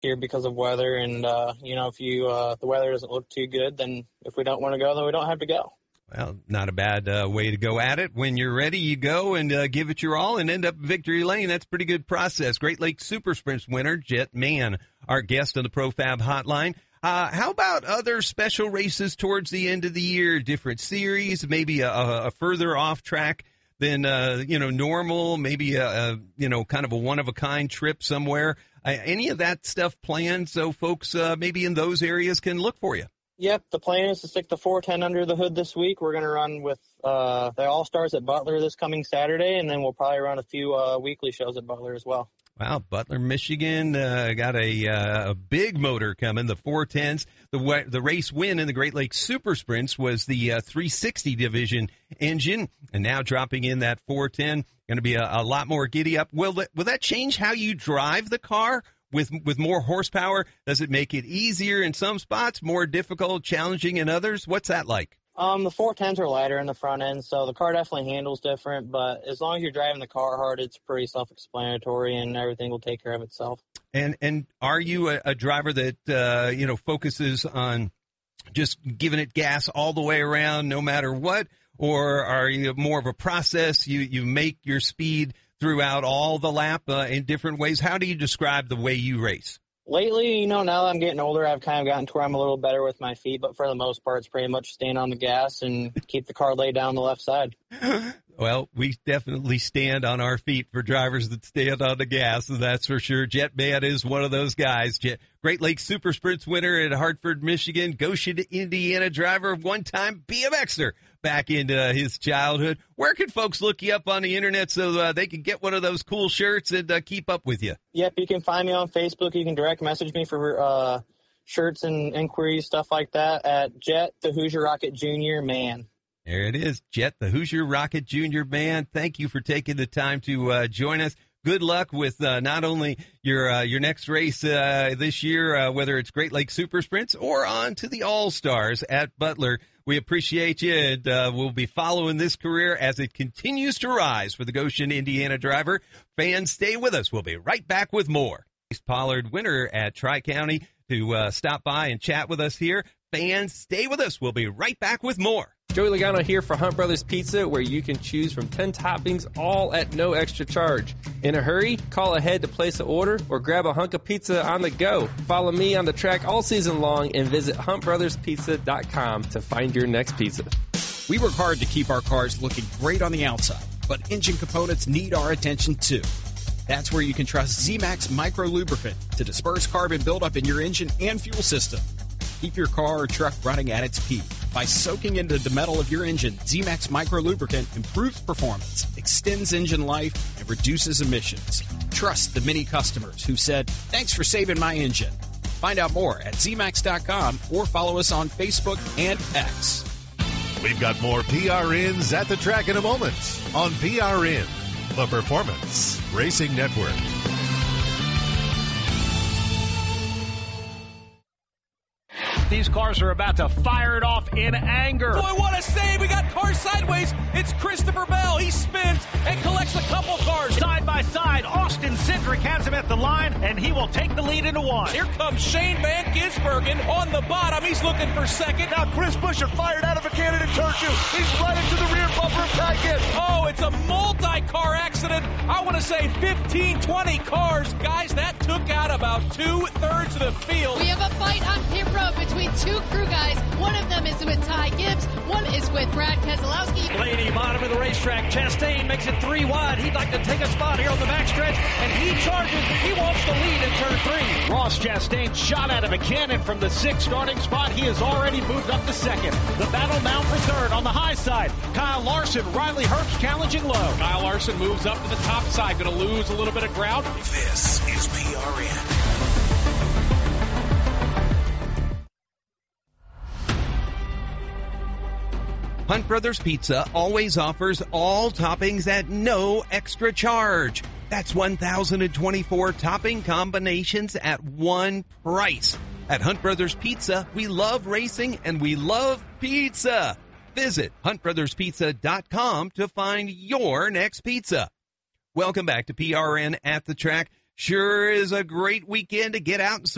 year because of weather. And, if the weather doesn't look too good, then if we don't want to go, then we don't have to go. Well, not a bad way to go at it. When you're ready, you go and give it your all and end up victory lane. That's a pretty good process. Great Lakes Super Sprints winner, Jet Mann, our guest on the ProFab Hotline. How about other special races towards the end of the year, different series, maybe a further off track than, normal, maybe kind of a one-of-a-kind trip somewhere? Any of that stuff planned so folks maybe in those areas can look for you? Yep, the plan is to stick the 410 under the hood this week. We're going to run with the All-Stars at Butler this coming Saturday, and then we'll probably run a few weekly shows at Butler as well. Wow, Butler, Michigan got a big motor coming, the 410s. The race win in the Great Lakes Super Sprints was the 360 division engine, and now dropping in that 410, going to be a lot more giddy up. Will that change how you drive the car with more horsepower? Does it make it easier in some spots, more difficult, challenging in others? What's that like? The 410s are lighter in the front end, so the car definitely handles different, but as long as you're driving the car hard, it's pretty self-explanatory and everything will take care of itself. And are you a driver that, focuses on just giving it gas all the way around no matter what, or are you more of a process? You make your speed throughout all the lap in different ways? How do you describe the way you race? Lately, now that I'm getting older, I've kind of gotten to where I'm a little better with my feet, but for the most part, it's pretty much staying on the gas and keep the car laid down on the left side. Well, we definitely stand on our feet for drivers that stand on the gas, and that's for sure. Jet Mann is one of those guys. Great Lakes Super Sprints winner at Hartford, Michigan, Goshen, Indiana driver, one-time BMXer back into his childhood. Where can folks look you up on the internet so they can get one of those cool shirts and keep up with you? Yep, you can find me on Facebook. You can direct message me for shirts and inquiries, stuff like that, at Jet the Hoosier Rocket Jr. Man. There it is, Jet the Hoosier Rocket Jr. Man. Thank you for taking the time to join us. Good luck with not only your next race this year, whether it's Great Lakes Super Sprints or on to the All-Stars at Butler. We appreciate you, and we'll be following this career as it continues to rise for the Goshen, Indiana driver. Fans, stay with us. We'll be right back with more. Pollard, winner at Tri-County, to stop by and chat with us here. Fans, stay with us. We'll be right back with more. Joey Logano here for Hunt Brothers Pizza, where you can choose from 10 toppings, all at no extra charge. In a hurry? Call ahead to place an order or grab a hunk of pizza on the go. Follow me on the track all season long and visit huntbrotherspizza.com to find your next pizza. We work hard to keep our cars looking great on the outside, but engine components need our attention too. That's where you can trust Z-Max Micro Lubricant to disperse carbon buildup in your engine and fuel system. Keep your car or truck running at its peak. By soaking into the metal of your engine, Z-Max Micro Lubricant improves performance, extends engine life, and reduces emissions. Trust the many customers who said, "Thanks for saving my engine." Find out more at zmax.com or follow us on Facebook and X. We've got more PRNs at the track in a moment on PRN, the Performance Racing Network. These cars are about to fire it off in anger. Boy, what a save. We got cars sideways. It's Christopher Bell. He spins and collects a couple cars. Side by side, Austin Cindric has him at the line, and he will take the lead into one. Here comes Shane Van Gisbergen on the bottom. He's looking for second. Now Chris Buescher fired out of a cannon in turn two. He's right into the rear bumper of Ty Gibbs. Oh, it's a multi-car accident. I want to say 15, 20 cars. Guys, that took out about 2/3 of the field. We have a fight on pit road between two crew guys. One of them is with Ty Gibbs. One is with Brad Keselowski. Blaney, bottom of the racetrack. Chastain makes it 3 wide. He'd like to take a spot here on the backstretch, and he charges. He wants the lead in turn 3. Ross Chastain shot out of a cannon from the 6th starting spot. He has already moved up to 2nd. The battle now for 3rd on the high side. Kyle Larson, Riley Herbst challenging low. Kyle Larson moves up to the top side. Going to lose a little bit of ground. This is PRN. Hunt Brothers Pizza always offers all toppings at no extra charge. That's 1,024 topping combinations at one price. At Hunt Brothers Pizza, we love racing and we love pizza. Visit huntbrotherspizza.com to find your next pizza. Welcome back to PRN at the Track. Sure is a great weekend to get out and